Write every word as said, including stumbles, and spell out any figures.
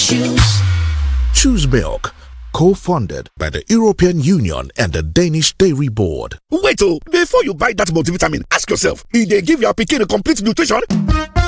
choose. Choose Milk, co-funded by the European Union and the Danish Dairy Board. Wait, oh, before you buy that multivitamin, ask yourself, if they give your pikin a complete nutrition?